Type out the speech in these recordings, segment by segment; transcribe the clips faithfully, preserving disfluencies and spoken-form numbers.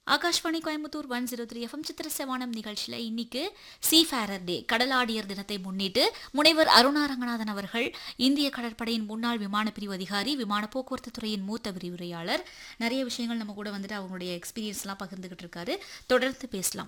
Akashvani Coimbatore one zero three FM சித்திர செவானம் நிகழ்ச்சியில் இன்னைக்கு சீஃபேரர் டே கடலாடியர் தினத்தை முன்னிட்டு முனைவர் அருணா ரங்கநாதன் அவர்கள் இந்திய கடற்படையின் முன்னாள் விமான பிரிவு அதிகாரி விமான போக்குவரத்து துறையின் மூத்த விரிவுரையாளர் நிறைய விஷயங்கள் நம்ம கூட வந்துட்டு அவங்களுடைய எக்ஸ்பீரியன்ஸ்லாம் பகிர்ந்துகிட்டு இருக்காரு. தொடர்ந்து பேசலாம்.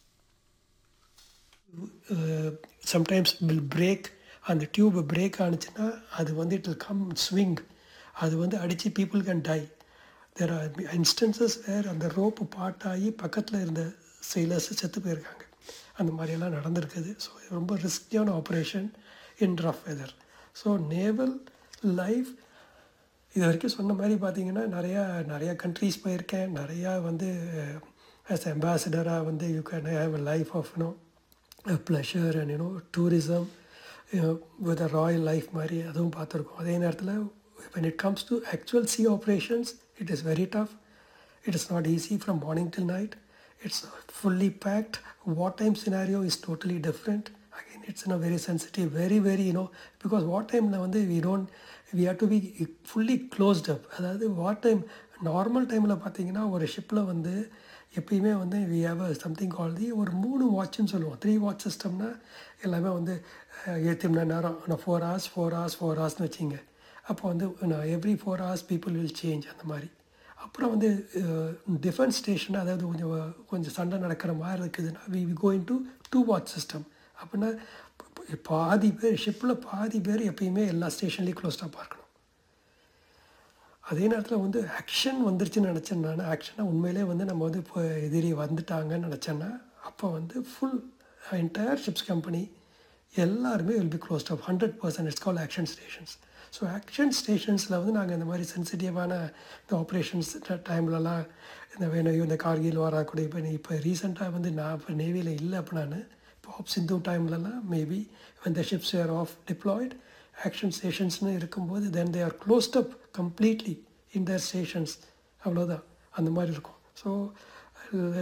சம்டைம்ஸ் வில் பிரேக், அந்த டியூப் பிரேக் ஆனிச்சுன்னா அது வந்து இட் வில் கம் ஸ்விங், அது வந்து அடித்து people can tie. There are instances வேர் அந்த ரோப்பு பாட்டாகி பக்கத்தில் இருந்த செயிலர்ஸ் செத்து போயிருக்காங்க. அந்த மாதிரியெல்லாம் நடந்திருக்குது. ஸோ ரொம்ப ரிஸ்கியான ஆப்ரேஷன் இன் rough weather. So naval life இது வரைக்கும் சொன்ன மாதிரி பார்த்தீங்கன்னா நிறையா நிறையா கண்ட்ரீஸ் போயிருக்கேன். நிறையா வந்து ஆஸ் அம்பாசிடராக வந்து you can have a life of you know pleasure and you know tourism with a Royal life மாதிரி அதுவும் பார்த்துருக்கோம். அதே நேரத்தில் when it comes to actual sea operations, it is very tough. It is not easy from morning till night. It's fully packed. Wartime scenario is totally different. Again, it's in a very sensitive, very, very, you know, because wartime, we don't, we have to be fully closed up. அதாவது wartime, normal டைமில் பார்த்தீங்கன்னா ஒரு ஷிப்பில் வந்து எப்பயுமே வந்து we have something கால் தி ஒரு மூணு வாட்ச்னு சொல்லுவோம். த்ரீ வாட்ச் சிஸ்டம்னா எல்லாமே வந்து எட்டு மணி நேரம் four hours four hours four ஹவர்ஸ்னு வச்சிங்க. அப்போ வந்து every four hours people will change அந்த மாதிரி. அப்புறம் வந்து டிஃபென்ஸ் ஸ்டேஷன், அதாவது கொஞ்சம் கொஞ்சம் சண்டை நடக்கிற மாதிரி இருக்குதுன்னா we we going to two watch system. அப்படின்னா பாதி பேர் ஷிப்பில் பாதி பேர் எப்பயுமே எல்லா ஸ்டேஷன்லேயும் க்ளோஸ்டாக பார்க்கணும். அதே நேரத்தில் வந்து ஆக்ஷன் வந்துருச்சுன்னு நினச்சேன் நான். ஆக்ஷனாக உண்மையிலே வந்து நம்ம வந்து இப்போ எதிரி வந்துட்டாங்கன்னு நினச்சேன்னா அப்போ வந்து ஃபுல் என்டையர் ஷிப்ஸ் கம்பெனி எல்லாருமே will be closed of hundred percent. It's call action stations. So action ஸ்டேஷன்ஸில் வந்து நாங்கள் இந்த மாதிரி சென்சிட்டிவான இந்த ஆப்ரேஷன்ஸ் டைம்லலாம் இந்த வேணும் இந்த கார்கில் வரக்கூடிய இப்போ இப்போ ரீசெண்டாக வந்து நான் இப்போ நேவியில் இல்லை. அப்போ நான் இப்போ ஆப் சிந்து டைம்லலாம் maybe when the ships are off deployed, action ஸ்டேஷன்ஸ்னு இருக்கும்போது then they are closed up completely in their stations. அவ்வளோதான் அந்த மாதிரி இருக்கும். ஸோ